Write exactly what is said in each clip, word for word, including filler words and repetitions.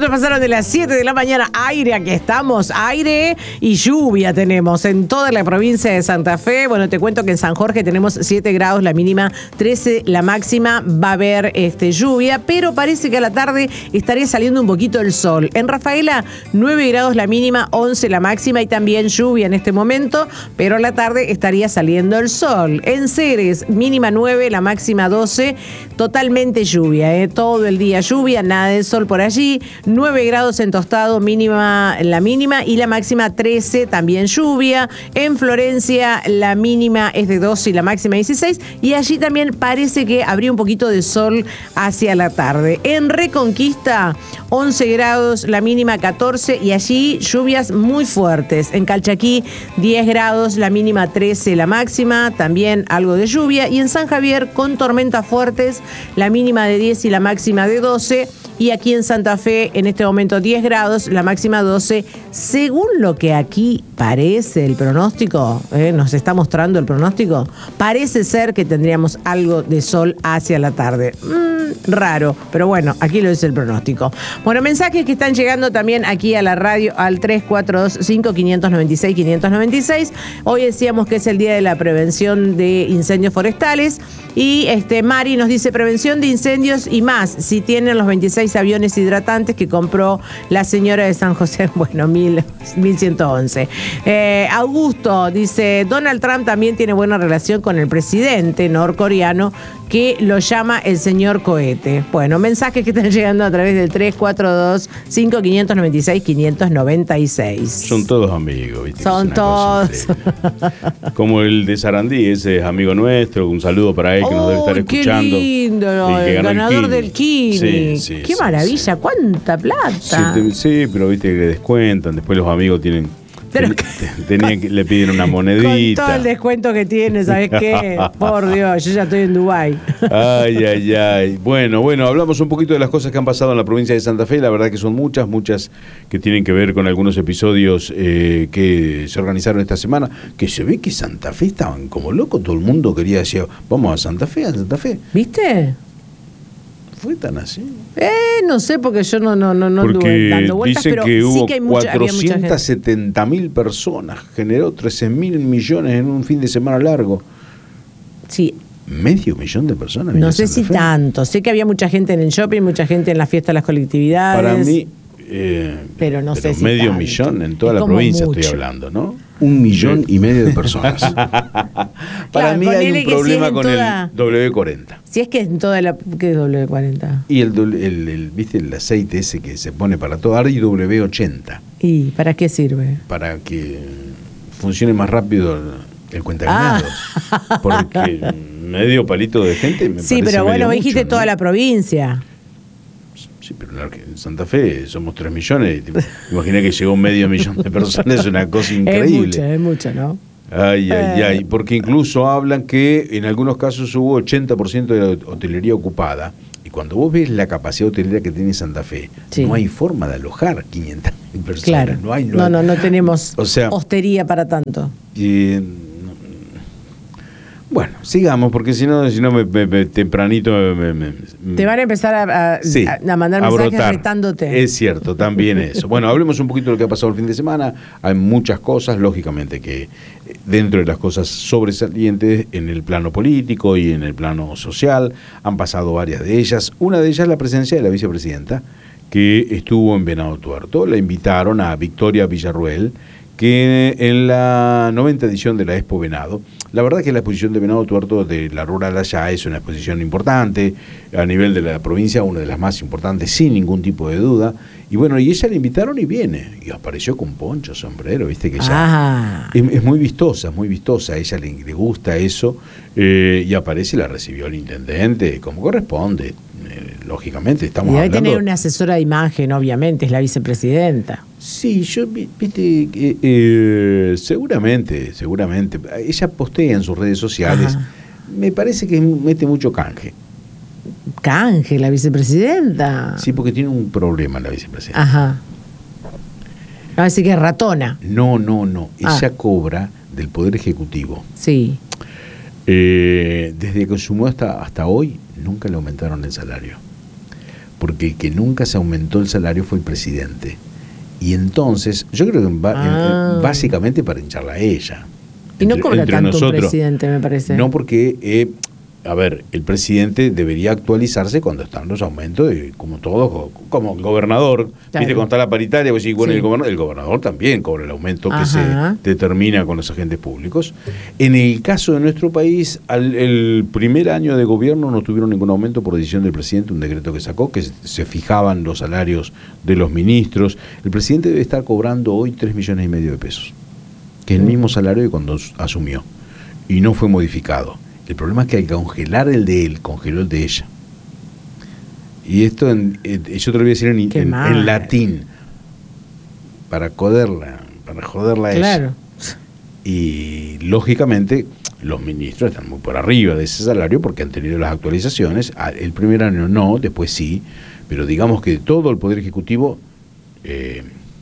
minutos pasaron de las siete de la mañana. Aire, aquí estamos. Aire y lluvia tenemos en toda la provincia de Santa Fe. Bueno, te cuento que en San Jorge tenemos siete grados, la mínima trece, la máxima. Va a haber este, lluvia, pero parece que a la tarde estaría saliendo un poquito el sol. En Rafaela, nueve grados la mínima, once la máxima y también lluvia en este momento, pero a la tarde estaría saliendo el sol. En Ceres, mínima nueve, la máxima doce, totalmente lluvia, ¿eh? Todo el día lluvia, nada de sol por allí. nueve grados en Tostado, mínima la mínima y la máxima trece, también lluvia. En Florencia la mínima es de doce y la máxima dieciséis y allí también parece que habría un poquito de sol hacia la tarde. En Reconquista once grados, la mínima catorce y allí lluvias muy fuertes. En Calchaquí diez grados, la mínima trece, la máxima, también algo de lluvia. Y en San Javier con tormentas fuertes, la mínima de diez y la máxima de doce. Y aquí en Santa Fe, en este momento diez grados, la máxima doce. Según lo que aquí parece el pronóstico, ¿eh? nos está mostrando el pronóstico, parece ser que tendríamos algo de sol hacia la tarde. Mm, raro, pero bueno, aquí lo dice el pronóstico. Bueno, mensajes que están llegando también aquí a la radio al tres cuatro dos cinco, cinco nueve seis, cinco nueve seis. Hoy decíamos que es el día de la prevención de incendios forestales. Y este Mari nos dice prevención de incendios y más, si tienen los veintiséis aviones hidratantes que compró la señora de San José, bueno, mil ciento once. Eh, Augusto dice, Donald Trump también tiene buena relación con el presidente norcoreano que lo llama el señor cohete. Bueno, mensajes que están llegando a través del tres cuatro dos cinco, cinco nueve seis, cinco nueve seis. Son todos amigos, ¿viste? Son todos. Como el de Sarandí, ese es amigo nuestro, un saludo para él que nos debe estar escuchando. Qué lindo, el, el ganador el del Kini. Sí, sí, qué sí, maravilla, sí. Cuánta plata. Sí, sí, pero viste que le descuentan, después los amigos tienen... Pero ten, tenían que, le piden una monedita. Con todo el descuento que tiene, ¿sabes qué? Por Dios, yo ya estoy en Dubái. Ay, ay, ay. Bueno, bueno, hablamos un poquito de las cosas que han pasado en la provincia de Santa Fe. La verdad que son muchas, muchas que tienen que ver con algunos episodios eh, que se organizaron esta semana. Que se ve que Santa Fe estaban como locos. Todo el mundo quería decir, vamos a Santa Fe, a Santa Fe. ¿Viste? ¿Fue tan así? Eh, no sé, porque yo no, no, no, no anduve dando vueltas, dice pero que hubo sí que hay mucha, cuatrocientas setenta mil personas, generó trece mil millones en un fin de semana largo. Sí. Medio millón de personas. No sé si tanto, sé que había mucha gente en el shopping, mucha gente en la fiesta de las colectividades. Para mí, eh, pero no pero sé si medio tanto. millón en toda es la provincia mucho. Estoy hablando, ¿no? Un millón y medio de personas. Para claro, mí hay un problema si con toda... el W cuarenta. Si es que en toda la... ¿Qué es W cuarenta? Y el, el, el, ¿viste el aceite ese que se pone para todo? Ahora hay W ochenta. ¿Y para qué sirve? Para que funcione más rápido el, el cuentaminados. Ah. Porque medio palito de gente me sí, parece pero bueno, medio dijiste mucho, toda ¿no? la provincia. Sí, pero en Santa Fe somos tres millones. Imaginé que llegó medio millón de personas, es una cosa increíble. Es mucho, es mucho, ¿no? Ay, ay, ay. Porque incluso hablan que en algunos casos hubo ochenta por ciento de la hotelería ocupada. Y cuando vos ves la capacidad hotelera que tiene Santa Fe, sí. no hay forma de alojar quinientas mil personas. Claro. No, hay, no, no, hay, no, no tenemos o sea, hostería para tanto. Eh, Bueno, sigamos, porque si no, si no me, me, me, tempranito me, me, te van a empezar a, a, sí, a mandar a mensajes brotar. retándote. Es cierto, también eso. Bueno, hablemos un poquito de lo que ha pasado el fin de semana. Hay muchas cosas, lógicamente, que dentro de las cosas sobresalientes en el plano político y en el plano social, han pasado varias de ellas. Una de ellas es la presencia de la vicepresidenta, que estuvo en Venado Tuerto. La invitaron a Victoria Villarruel, que en la noventa edición de la Expo Venado, la verdad que la exposición de Venado Tuerto de la Rural allá es una exposición importante, a nivel de la provincia, una de las más importantes, sin ningún tipo de duda. Y bueno, y ella la invitaron y viene, y apareció con poncho, sombrero, viste que ella es, es muy vistosa, muy vistosa, a ella le, le gusta eso, eh, y aparece y la recibió el intendente, como corresponde, eh, lógicamente estamos y debe hablando... tener una asesora de imagen, obviamente, es la vicepresidenta. Sí, yo, viste, eh, eh, seguramente, seguramente. Ella postea en sus redes sociales. Ajá. Me parece que mete mucho canje. ¿Canje, la vicepresidenta? Sí, porque tiene un problema la vicepresidenta. Ajá. Así que es ratona. No, no, no. Ella ah. cobra del Poder Ejecutivo. Sí. Eh, desde que asumió hasta, hasta hoy, nunca le aumentaron el salario. porque el que nunca se aumentó el salario fue el presidente. Y entonces, yo creo que ba- Ah. eh, básicamente para hincharla a ella. Y no Entre- cobra entre tanto nosotros. un presidente, me parece. No, porque, eh, a ver, el presidente debería actualizarse cuando están los aumentos, de, como todos, co- como el gobernador. Claro. Viste, cuando está la paritaria, pues sí, bueno, Sí. el, gobernador, el gobernador también cobra el aumento que Ajá. se determina con los agentes públicos. En el caso de nuestro país, al, el primer año de gobierno no tuvieron ningún aumento por decisión del presidente, un decreto que sacó, que se, se fijaban los salarios de los ministros. El presidente debe estar cobrando hoy tres millones y medio de pesos, que es el mismo salario que cuando asumió, y no fue modificado. El problema es que al congelar el de él, congeló el de ella. Y esto, en, eh, yo te lo voy a decir en, Qué en- mal. en latín, para joderla, para joderla a ella. Claro. Y lógicamente los ministros están muy por arriba de ese salario porque han tenido las actualizaciones. Ah, el primer año no, después sí, pero digamos que todo el Poder Ejecutivo, eh,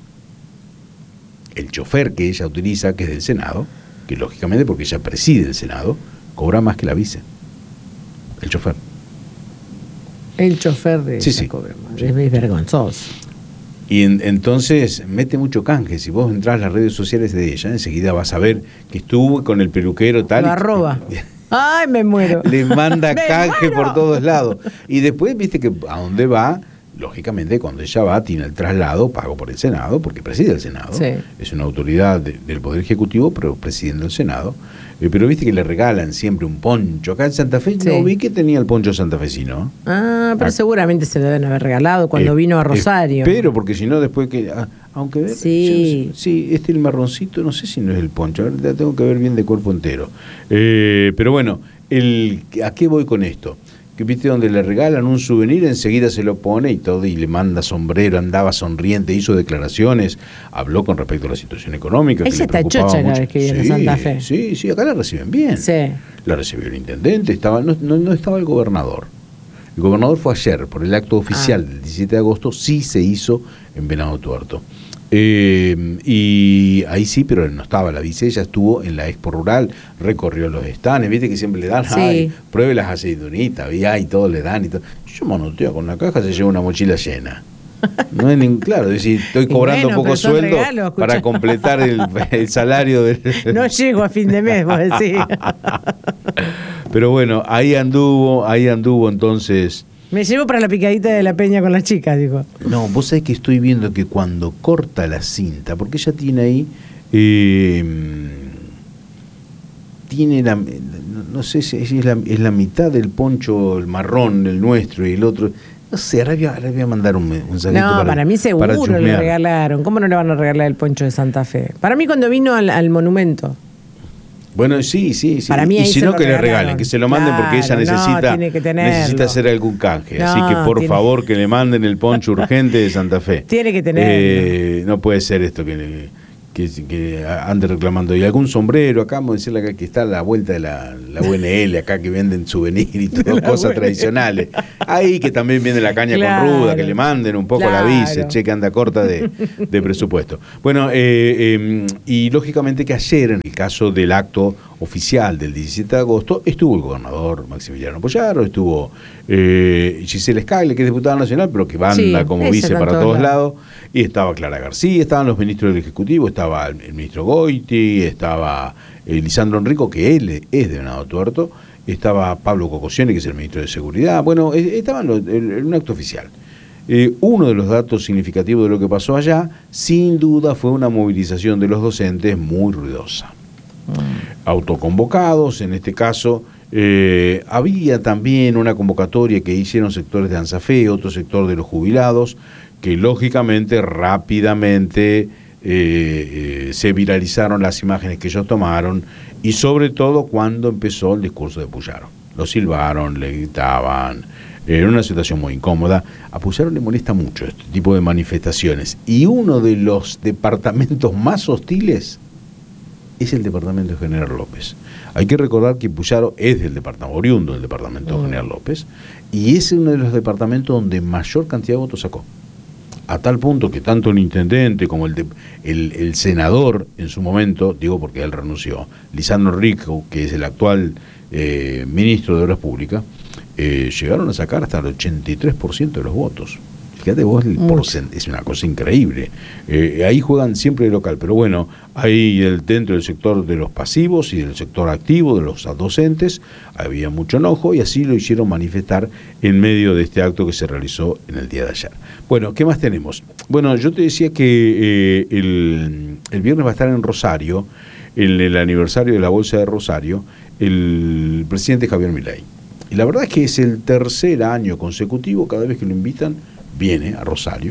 el chofer que ella utiliza, que es del Senado, que lógicamente porque ella preside el Senado, cobra más que la vice. El chofer. El chofer de Sí, ella sí. cobra más. Sí. Es, es vergonzoso. Y en- entonces mete mucho canje. Si vos entras a las redes sociales de ella, enseguida vas a ver que estuvo con el peluquero tal. Lo y- arroba. Ay, me muero. Le manda Me canje muero. por todos lados. Y después, viste que a dónde va, lógicamente, cuando ella va, tiene el traslado pago por el Senado, porque preside el Senado. Sí. Es una autoridad de- del Poder Ejecutivo, pero presidiendo el Senado. Eh, pero viste que le regalan siempre un poncho. Acá en Santa Fe Sí. no vi que tenía el poncho santafesino. Ah, pero Ah. seguramente se lo deben haber regalado cuando Eh, vino a Rosario. Pero porque si no, después que. ah, aunque ver. Sí. yo no sé, sí, este el marroncito, no sé si no es el poncho. A ver, la tengo que ver bien de cuerpo entero. Eh, pero bueno, el, ¿a qué voy con esto? Que viste donde le regalan un souvenir, enseguida se lo pone y todo, y le manda sombrero, andaba sonriente, hizo declaraciones, habló con respecto a la situación económica. que Ella le está preocupaba chocha cada mucho. vez que viene a Sí, Santa Fe. Sí, sí, acá la reciben bien. Sí. La recibió el intendente, estaba, no, no, no estaba el gobernador. El gobernador fue ayer, por el acto oficial Ah. del diecisiete de agosto, sí se hizo en Venado Tuerto. Eh, y ahí sí, pero no estaba la vice, ella estuvo en la Expo Rural, recorrió los estanes, viste que siempre le dan, Sí. ay, pruebe las aceitunitas, y ay, todo le dan y todo. Yo manoteo con la caja, se lleva una mochila llena. No es ningún, claro, es decir, estoy Y cobrando bueno, poco pero son sueldo regalos, escucha. para completar el, el salario del... No llego a fin de mes, vos decís. Pero bueno, ahí anduvo, ahí anduvo entonces. Me llevo para la picadita de la peña con las chicas, dijo. No, vos sabés que estoy viendo que cuando corta la cinta, porque ella tiene ahí, eh, tiene la, no, no sé si es la, es la mitad del poncho, el marrón, el nuestro y el otro. No sé, ahora voy a, ahora voy a mandar un, un saquito No, para, para mí seguro le chusmear. regalaron. ¿Cómo no le van a regalar el poncho de Santa Fe? Para mí cuando vino al, al monumento. Bueno, sí, sí, sí. Para mí y ahí si se no, lo que le regalaron. regalen, que se lo manden porque ella Claro, no, necesita, tiene que tenerlo. necesita hacer algún canje. Así No, que por tiene- favor que le manden el poncho urgente de Santa Fe. Tiene que tenerlo. Eh, no puede ser esto que, que, que ande reclamando. Y algún sombrero, acá vamos a decirle acá que está a la vuelta de la, la U N L, acá que venden souvenirs y todas La cosas U N L. tradicionales. Ahí que también viene la caña Claro. con ruda, que le manden un poco a la vice, Claro. che, que anda corta de, de presupuesto. Bueno, eh, eh, y lógicamente que ayer, en el caso del acto oficial del diecisiete de agosto, estuvo el gobernador Maximiliano Pollaro, estuvo eh, Gisela Scagle, que es diputada nacional, pero que anda Sí, como esa vice está en para todos todos lados. lados, y estaba Clara García, estaban los ministros del Ejecutivo, estaba el, el ministro Goiti, estaba eh, Lisandro Enrico, que él es de Venado Tuerto, estaba Pablo Cocosioni, que es el ministro de Seguridad, bueno, eh, estaban los- en en un acto oficial. Eh, uno de los datos significativos de lo que pasó allá, sin duda, fue una movilización de los docentes muy ruidosa. Autoconvocados, en este caso, eh, había también una convocatoria que hicieron sectores de ANSAFE, otro sector de los jubilados, que lógicamente rápidamente eh, eh, se viralizaron las imágenes que ellos tomaron, y sobre todo cuando empezó el discurso de Puyaro. Lo silbaron, le gritaban, era una situación muy incómoda. A Puyaro le molesta mucho este tipo de manifestaciones, y uno de los departamentos más hostiles es el departamento de General López. Hay que recordar que Puyaro es del departamento, oriundo del departamento de General López, y es uno de los departamentos donde mayor cantidad de votos sacó. a tal punto que tanto el intendente como el, de, el, el senador en su momento, digo porque él renunció, Lisandro Rico, que es el actual eh, ministro de Obras Públicas, eh, llegaron a sacar hasta el ochenta y tres por ciento de los votos. Fíjate vos, el porcentaje, es una cosa increíble. Eh, ahí juegan siempre de local, pero bueno, ahí el, dentro del sector de los pasivos y del sector activo de los docentes había mucho enojo y así lo hicieron manifestar en medio de este acto que se realizó en el día de ayer. Bueno, ¿qué más tenemos? Bueno, yo te decía que eh, el, el viernes va a estar en Rosario, en el aniversario de la Bolsa de Rosario, el presidente Javier Milei. Y la verdad es que es el tercer año consecutivo, cada vez que lo invitan, viene a Rosario.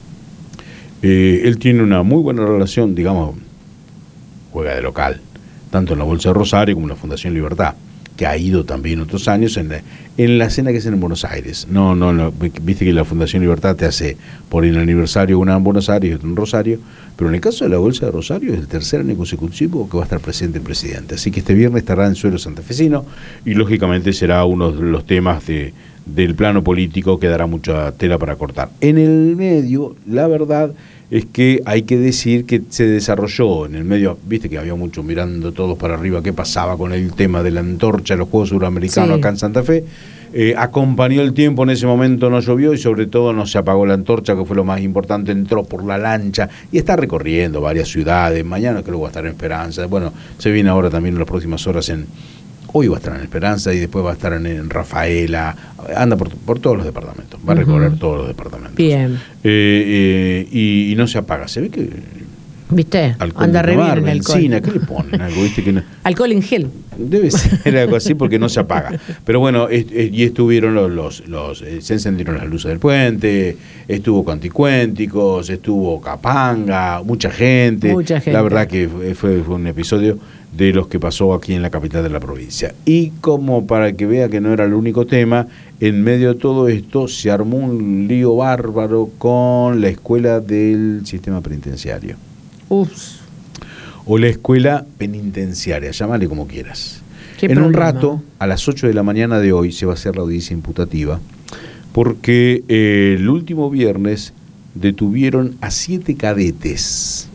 Eh, él tiene una muy buena relación, digamos, juega de local, tanto en la Bolsa de Rosario como en la Fundación Libertad, que ha ido también otros años en la, en la cena que hacen en Buenos Aires. No, no, no, viste que la Fundación Libertad te hace por el aniversario una en Buenos Aires y otra en Rosario, pero en el caso de la Bolsa de Rosario es el tercer año consecutivo que va a estar presente el presidente. Así que este viernes estará en suelo santafesino y lógicamente será uno de los temas de del plano político que dará mucha tela para cortar. En el medio, la verdad es que hay que decir que se desarrolló en el medio, viste que había mucho mirando todos para arriba qué pasaba con el tema de la antorcha de los Juegos Suramericanos, sí, acá en Santa Fe. Eh, acompañó el tiempo, en ese momento no llovió y sobre todo no se apagó la antorcha, que fue lo más importante, entró por la lancha y está recorriendo varias ciudades. Mañana creo que va a estar en Esperanza. Bueno, se viene ahora también en las próximas horas en... Hoy va a estar en Esperanza y después va a estar en, en Rafaela, anda por, por todos los departamentos, va a recorrer uh-huh. todos los departamentos. Bien. Eh, eh, y, y no se apaga, se ve que... ¿Viste? Anda re bien en benzina, ¿qué le ponen? Algo, ¿viste? Que no, alcohol en gel. Debe ser algo así porque no se apaga. Pero bueno, es, es, y estuvieron los, los, los eh, se encendieron las luces del puente, estuvo Canticuénticos, estuvo Capanga, mucha gente. Mucha gente. La verdad que fue, fue un episodio de los que pasó aquí en la capital de la provincia. Y como para que vea que no era el único tema, en medio de todo esto se armó un lío bárbaro con la escuela del sistema penitenciario. Ups. O la escuela penitenciaria, llámale como quieras. ¿Qué en problema? Un rato, a las ocho de la mañana de hoy, se va a hacer la audiencia imputativa, porque eh, el último viernes detuvieron a siete cadetes.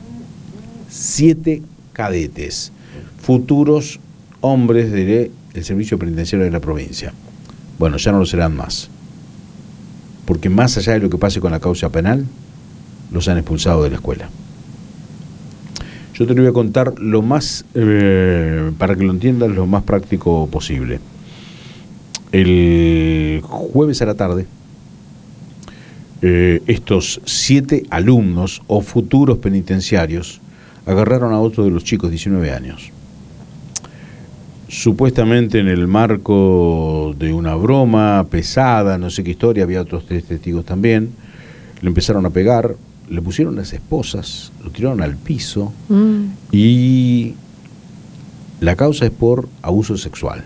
Siete cadetes. Futuros hombres del servicio penitenciario de la provincia. Bueno, ya no lo serán más. Porque más allá de lo que pase con la causa penal, los han expulsado de la escuela. Yo te lo voy a contar lo más, eh, para que lo entiendas, lo más práctico posible. El jueves a la tarde, eh, estos siete alumnos o futuros penitenciarios agarraron a otro de los chicos, diecinueve años. Supuestamente en el marco de una broma pesada, no sé qué historia, había otros tres testigos también, le empezaron a pegar, le pusieron las esposas, lo tiraron al piso mm. y la causa es por abuso sexual.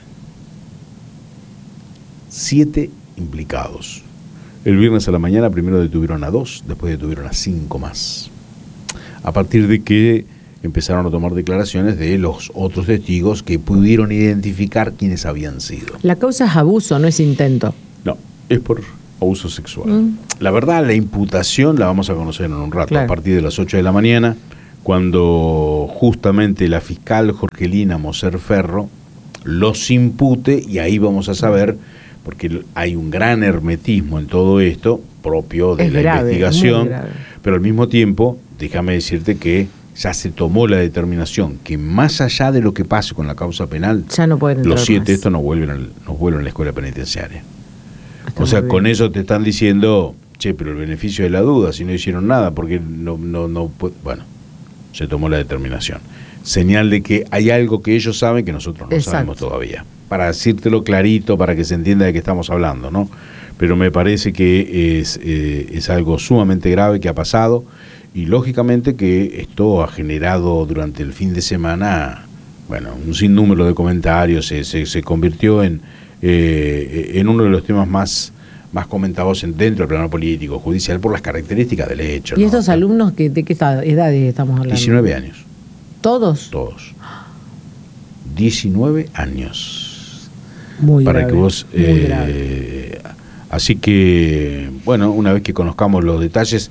Siete implicados. El viernes a la mañana primero detuvieron a dos, después detuvieron a cinco más. A partir de que empezaron a tomar declaraciones de los otros testigos que pudieron identificar quiénes habían sido. La causa es abuso, no es intento. No, es por abuso sexual. Mm. La verdad, la imputación la vamos a conocer en un rato, claro, a partir de las ocho de la mañana, cuando justamente la fiscal Jorgelina Moser Ferro los impute, y ahí vamos a saber, porque hay un gran hermetismo en todo esto, propio de es la grave, investigación, pero al mismo tiempo, déjame decirte que ya se tomó la determinación que más allá de lo que pase con la causa penal, ya no pueden los siete más. estos no vuelven, al, no vuelven a la escuela penitenciaria. Está o sea, con eso te están diciendo, che, pero el beneficio de la duda, si no hicieron nada, porque no, no, no, bueno, se tomó la determinación. Señal de que hay algo que ellos saben que nosotros no Exacto. sabemos todavía. Para decírtelo clarito, para que se entienda de qué estamos hablando, ¿no? Pero me parece que es, eh, es algo sumamente grave que ha pasado, y lógicamente que esto ha generado durante el fin de semana, bueno, un sinnúmero de comentarios, se, se, se convirtió en, eh, en uno de los temas más, más comentados en, dentro del plano político, judicial, por las características del hecho. ¿Y ¿no? estos alumnos que, de qué edades estamos hablando? diecinueve años. ¿Todos? Todos. diecinueve años. Muy Para grave, que vos... muy Eh, grave. así que, bueno, una vez que conozcamos los detalles...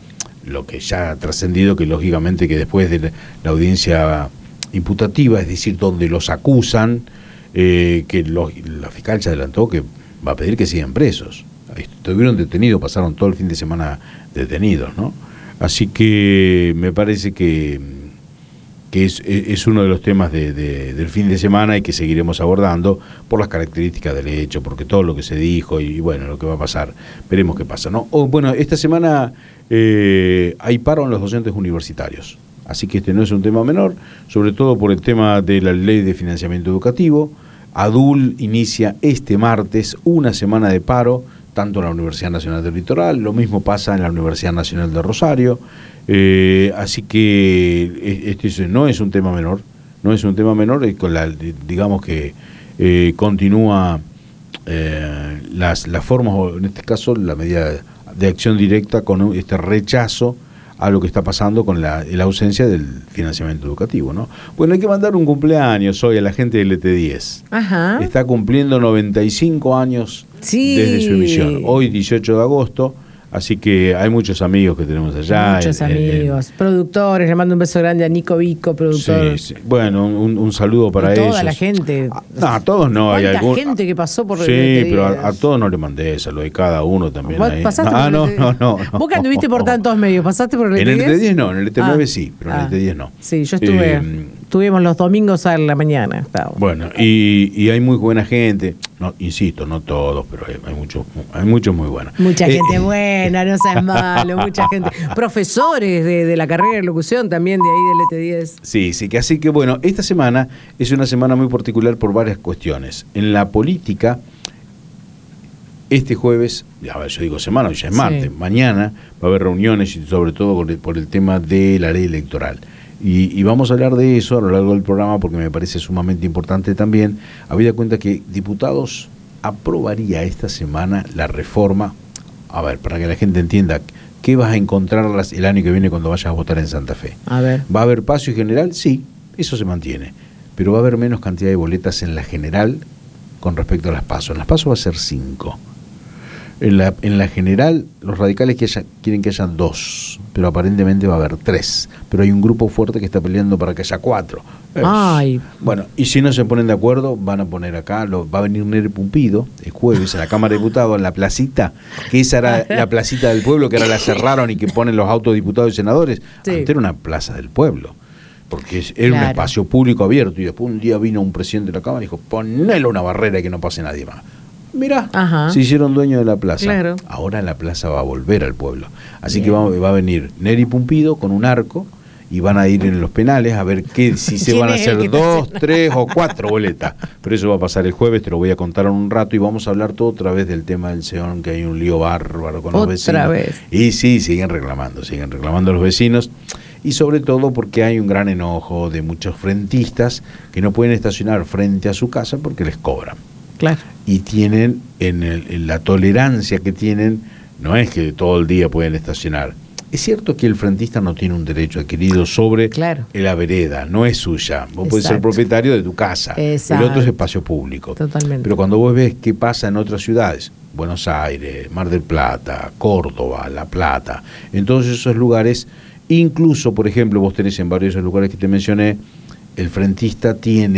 lo que ya ha trascendido, que lógicamente que después de la, la audiencia imputativa, es decir, donde los acusan, eh, que los, la fiscal ya adelantó que va a pedir que sigan presos. Estuvieron detenidos, pasaron todo el fin de semana detenidos, ¿no? Así que me parece que, que es, es uno de los temas de, de, del fin de semana y que seguiremos abordando por las características del hecho, porque todo lo que se dijo y, bueno, lo que va a pasar, veremos qué pasa, ¿no? O, bueno, esta semana eh, hay paro en los docentes universitarios, así que este no es un tema menor, sobre todo por el tema de la ley de financiamiento educativo. ADUL inicia este martes una semana de paro, tanto en la Universidad Nacional del Litoral, lo mismo pasa en la Universidad Nacional de Rosario, eh, así que este no es un tema menor, no es un tema menor, y con la, digamos que eh, continúa eh, las, las formas, o en este caso la medida de acción directa con este rechazo a lo que está pasando con la, la ausencia del financiamiento educativo, ¿no? Bueno, hay que mandar un cumpleaños hoy a la gente del L T diez. Ajá. Está cumpliendo noventa y cinco años sí. desde su emisión. Hoy, dieciocho de agosto, así que hay muchos amigos que tenemos allá. Muchos en, amigos, en, productores. Le mando un beso grande a Nico Vico, productor. Sí, sí. Bueno, un, un saludo para y toda ellos. Toda la gente. No, a todos no. Hay algún, gente que pasó por Sí, pero a, a todos no le mandé saludo, y cada uno también. ¿Vos ahí. pasaste Ah, por no, el no, no, no. Vos que anduviste por tantos medios, ¿pasaste por el L T diez? En el L T diez no, en el L T nueve ah. sí, pero en ah. el L T diez no. Sí, yo estuve, eh, estuvimos los domingos a la mañana. Estaba. Bueno, y, y hay muy buena gente, no, insisto, no todos, pero hay, hay muchos hay muchos muy buenos. Mucha eh, gente buena, no seas malo, mucha gente. Profesores de, de la carrera de locución también de ahí del L T diez. Sí, sí, que así que bueno, esta semana es una semana muy particular por varias cuestiones. En la política, este jueves, a ver, yo digo semana, ya es martes, sí. Mañana va a haber reuniones y sobre todo por el, por el tema de la ley electoral. Y, y vamos a hablar de eso a lo largo del programa porque me parece sumamente importante también, habida cuenta que diputados aprobaría esta semana la reforma, a ver, para que la gente entienda, ¿qué vas a encontrar el año que viene cuando vayas a votar en Santa Fe? A ver. ¿Va a haber PASO y general? Sí, eso se mantiene, pero va a haber menos cantidad de boletas en la general con respecto a las PASO. En las PASO va a ser cinco. En la, en la general, los radicales que haya, quieren que haya dos, pero aparentemente va a haber tres. Pero hay un grupo fuerte que está peleando para que haya cuatro. Ay. Bueno, y si no se ponen de acuerdo, van a poner acá, lo, va a venir Neri Pumpido el jueves a la Cámara de Diputados, en la placita, que esa era la placita del pueblo, que ahora la cerraron y que ponen los autos diputados y senadores. Sí. Antes era una plaza del pueblo, porque era claro. un espacio público abierto, y después un día vino un presidente de la Cámara y dijo, ponele una barrera y que no pase nadie más. Mirá, Ajá. se hicieron dueños de la plaza. Claro. Ahora la plaza va a volver al pueblo. Así Bien. que va, va a venir Neri Pumpido con un arco y van a ir en los penales a ver qué, si se van a hacer dos, tres o cuatro boletas. Pero eso va a pasar el jueves, te lo voy a contar en un rato y vamos a hablar todo otra vez del tema del Seón, que hay un lío bárbaro con los otra vecinos. Vez. Y sí, siguen reclamando, siguen reclamando los vecinos. Y sobre todo porque hay un gran enojo de muchos frentistas que no pueden estacionar frente a su casa porque les cobran. Claro. Y tienen, en, el, en la tolerancia que tienen, no es que todo el día pueden estacionar. Es cierto que el frentista no tiene un derecho adquirido sobre claro. la vereda, no es suya. Vos Exacto. podés ser propietario de tu casa. Exacto. El otro es espacio público. Totalmente. Pero cuando vos ves qué pasa en otras ciudades, Buenos Aires, Mar del Plata, Córdoba, La Plata, en todos esos lugares, incluso, por ejemplo, vos tenés en varios de esos lugares que te mencioné, el frentista tiene